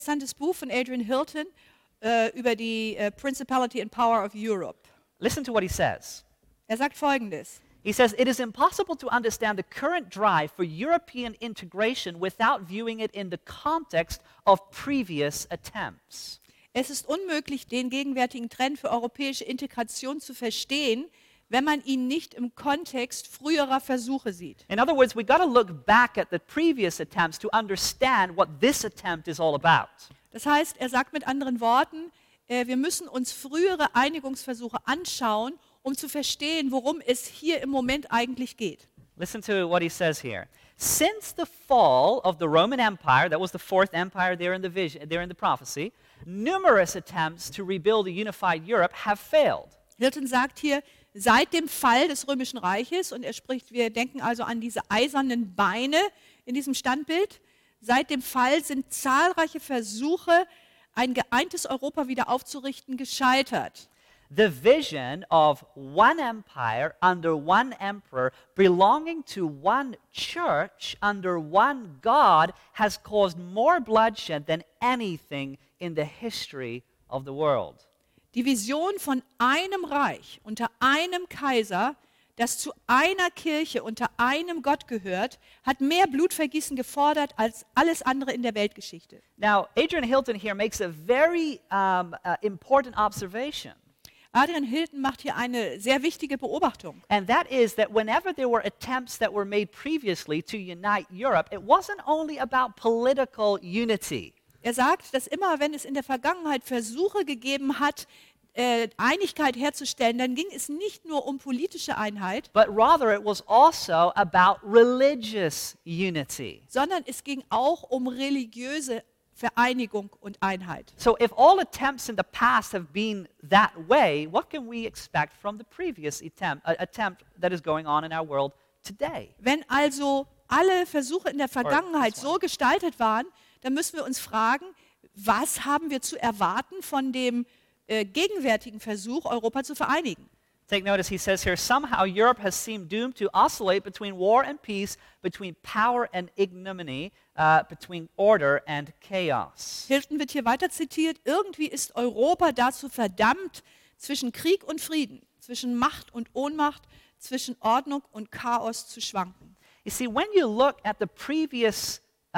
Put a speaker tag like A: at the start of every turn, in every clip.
A: interessantes Buch von Adrian Hilton über die Principality and Power of Europe.
B: Listen to what he says.
A: Er sagt Folgendes.
B: He says, it is impossible to understand the current drive for European integration without viewing it in the context of previous attempts.
A: Es ist unmöglich, den gegenwärtigen Trend für europäische Integration zu verstehen, wenn man ihn nicht im Kontext früherer Versuche sieht.
B: In other words, we've got to look back at the previous attempts to understand what this attempt is all about.
A: Das heißt, er sagt mit anderen Worten, wir müssen uns frühere Einigungsversuche anschauen, um zu verstehen, worum es hier im Moment eigentlich geht.
B: Listen to what he says here. Since the fall of the Roman Empire, that was the fourth empire there in the vision, there in the prophecy, numerous attempts to rebuild a unified Europe have failed.
A: Hilton sagt hier, seit dem Fall des Römischen Reiches, und er spricht, wir denken also an diese eisernen Beine in diesem Standbild, seit dem Fall sind zahlreiche Versuche, ein geeintes Europa wieder aufzurichten, gescheitert.
B: The vision of one empire under one emperor belonging to one church under one God has caused more bloodshed than anything in the history of the world.
A: Die Vision von einem Reich unter einem Kaiser, das zu einer Kirche unter einem Gott gehört, hat mehr Blutvergießen gefordert als alles andere in der Weltgeschichte.
B: Now, Adrian Hilton here makes a very important observation.
A: Adrian Hilton macht hier eine sehr wichtige Beobachtung.
B: And that is that whenever there were attempts that were made previously to unite Europe, it wasn't only about political unity.
A: Er sagt, dass immer, wenn es in der Vergangenheit Versuche gegeben hat, Einigkeit herzustellen, dann ging es nicht nur um politische Einheit,
B: But rather it was also about religious unity.
A: sondern es ging auch um religiöse Vereinigung und Einheit.
B: So if all attempts in the past have been that way, what can we expect from the previous attempt that is going on in our world today?
A: Wenn also alle Versuche in der Vergangenheit so gestaltet waren, dann müssen wir uns fragen, was haben wir zu erwarten von dem gegenwärtigen Versuch, Europa zu vereinigen?
B: Take notice, he says here, somehow Europe has seemed doomed to oscillate between war and peace, between power and ignominy, between order and chaos.
A: Hilton wird hier weiter zitiert, irgendwie ist Europa dazu verdammt, zwischen Krieg und Frieden, zwischen Macht und Ohnmacht, zwischen Ordnung und Chaos zu schwanken.
B: You see, when you look at the previous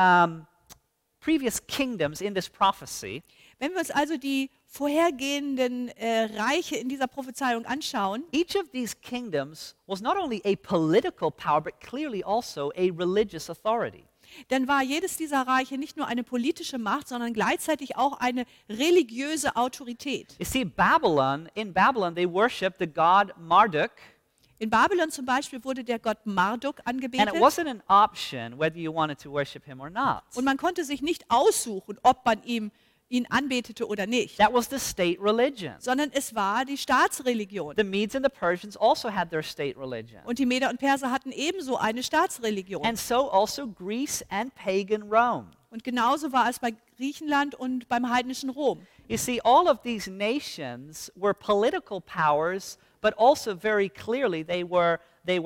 B: kingdoms in this prophecy,
A: Wenn wir uns also die vorhergehenden Reiche in dieser Prophezeiung anschauen,
B: each of these kingdoms was not only a political power, but clearly also a religious authority.
A: dann war jedes dieser Reiche nicht nur eine politische Macht, sondern gleichzeitig auch eine religiöse Autorität.
B: You see, in Babylon, they worshiped the god Marduk,
A: In Babylon zum Beispiel wurde der Gott Marduk
B: and it
A: angebetet
B: wasn't an option whether you wanted to worship him or not.
A: und man konnte sich nicht aussuchen, ob man ihn anbetete oder nicht,
B: That was the state religion.
A: sondern es war die Staatsreligion.
B: The Medes and the Persians also had their state religion.
A: Und die Meder und Perser hatten ebenso eine Staatsreligion.
B: And so also Greece and pagan Rome.
A: Und genauso war es bei Griechenland und beim heidnischen Rom.
B: You see, all of these nations were political powers, but also very clearly they were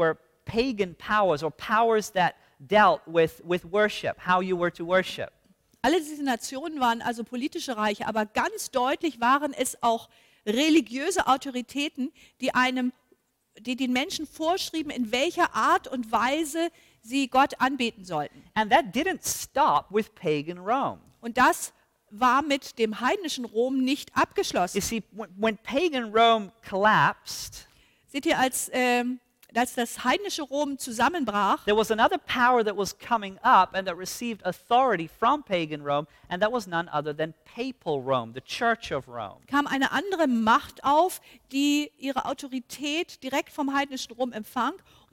B: pagan powers, or powers that dealt with worship, how you were to worship.
A: Alle diese Nationen waren also politische Reiche, aber ganz deutlich waren es auch religiöse Autoritäten, die den Menschen vorschrieben, in welcher Art und Weise sie Gott anbeten sollten.
B: And that didn't stop with pagan Rome.
A: Und das war mit dem heidnischen Rom nicht abgeschlossen.
B: You see, when pagan Rome collapsed,
A: Seht ihr, als das heidnische Rom zusammenbrach,
B: there was another power that was coming up and that received authority from pagan Rome, and that was none other than papal Rome, the Church of Rome.
A: kam eine andere Macht auf, die ihre Autorität direkt vom heidnischen Rom empfing,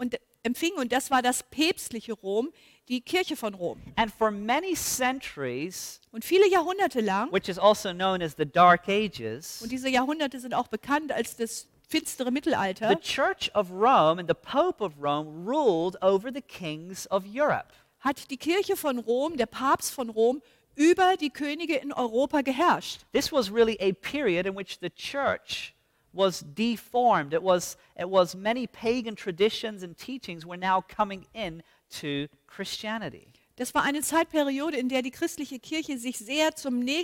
A: und das war das päpstliche Rom, die Kirche von Rom.
B: And for many centuries,
A: Und viele Jahrhunderte lang,
B: which is also known as the Dark Ages,
A: und diese Jahrhunderte sind auch bekannt als das finstere Mittelalter,
B: the Church of Rome and the Pope of Rome ruled over the kings of Europe.
A: hat die Kirche von Rom, der Papst von Rom, über die Könige in Europa geherrscht.
B: This was really a period in which the church was deformed. It was many pagan traditions and teachings were now coming in to Christianity.
A: Das war eine Zeitperiode, in der die christliche Kirche sich sehr zum